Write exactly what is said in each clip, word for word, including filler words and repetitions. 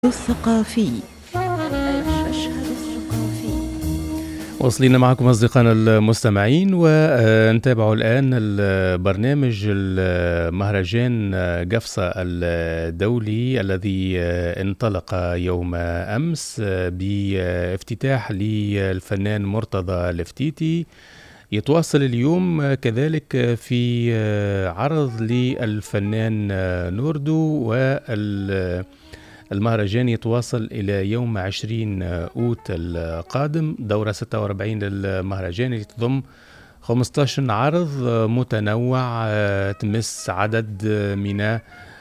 الثقافي. المشهد الثقافي. واصلين معكم أصدقائنا المستمعين، ونتابع الآن البرنامج المهرجان قفصة الدولي الذي انطلق يوم أمس بافتتاح للفنان مرتضى الفتيتي. يتواصل اليوم كذلك في عرض للفنان نوردو، والمهرجان يتواصل إلى يوم عشرين أوت القادم. دورة ستة وأربعين للمهرجان اللي تضم خمسة عشر عرض متنوع تمس عدد من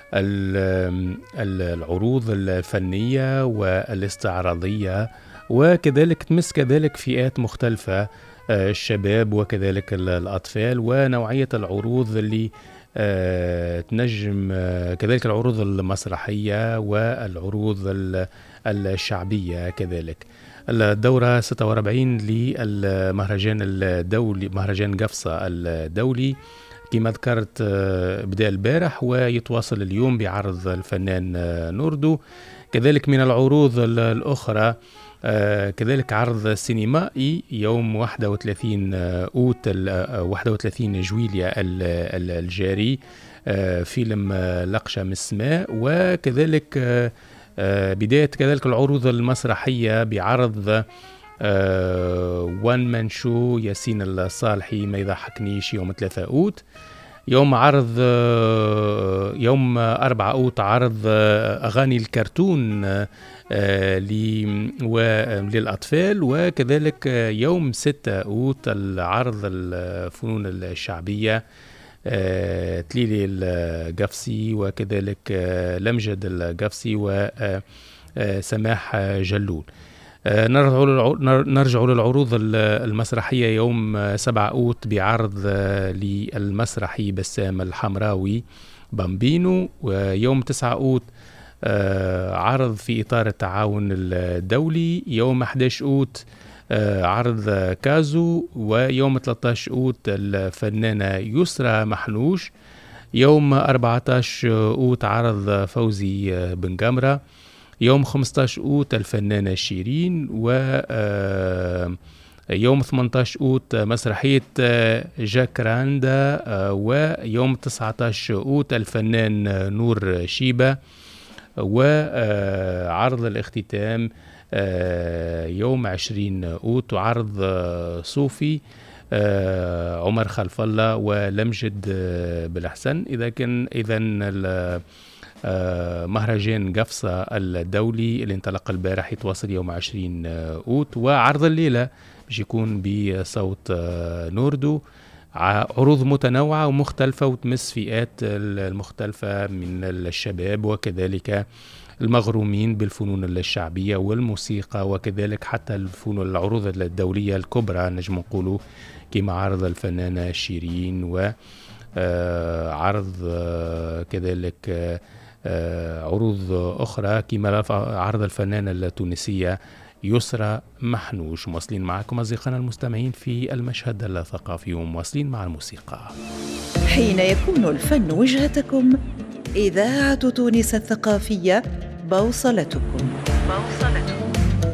العروض الفنية والاستعراضية، وكذلك تمس كذلك فئات مختلفة، الشباب وكذلك الأطفال، ونوعية العروض اللي آه تنجم آه كذلك العروض المسرحية والعروض الشعبية كذلك. الدورة ستة وأربعين للمهرجان الدولي، مهرجان قفصة الدولي كما ذكرت آه بدأ البارح، ويتواصل اليوم بعرض الفنان آه نوردو. كذلك من العروض الأخرى آه كذلك عرض سينمائي يوم واحد وثلاثين أوت واحد وثلاثين جويلية الجاري، آه فيلم آه لقشة من السماء. وكذلك آه آه بداية كذلك العروض المسرحية بعرض آه وان مان شو ياسين الصالحي ما يضحكنيش يوم ثلاثة أوت. يوم عرض يوم أربعة أوت عرض أغاني الكرتون للأطفال، وكذلك يوم ستة أوت العرض الفنون الشعبية تليلي القفصي، وكذلك لمجد القفصي وسماح جلول. نرجع للعروض المسرحية يوم سبعة أوت بعرض للمسرحي بسام الحمراوي بامبينو. ويوم تسعة أوت عرض في إطار التعاون الدولي. يوم أحد عشر أوت عرض كازو. ويوم ثلاثة عشر أوت الفنانة يسرى محنوش. يوم أربعة عشر أوت عرض فوزي بن جمرة. يوم خمسة عشر أوت الفنانة شيرين. و يوم ثمانية عشر أوت مسرحية جاك راندا. ويوم تسعة عشر أوت الفنان نور شيبة. وعرض الاختتام يوم عشرين أوت عرض صوفي عمر خلف الله ولمجد بالحسن. إذا كان إذن مهرجان قفصة الدولي اللي انطلق البارح يتواصل يوم عشرين أوت، وعرض الليلة باش يكون بصوت نوردو. عروض متنوعة ومختلفة وتمس فئات المختلفة من الشباب، وكذلك المغرومين بالفنون الشعبية والموسيقى، وكذلك حتى الفنون العروض الدولية الكبرى نجم نقولوا كما عرض الفنانة شيرين، وعرض كذلك عروض أخرى كما عرض الفنانة التونسية يسرى محنوش. مواصلين معكم أصدقائنا المستمعين في المشهد الثقافي، ومواصلين مع الموسيقى. حين يكون الفن وجهتكم، إذاعة تونس الثقافية بوصلتكم. بوصلة.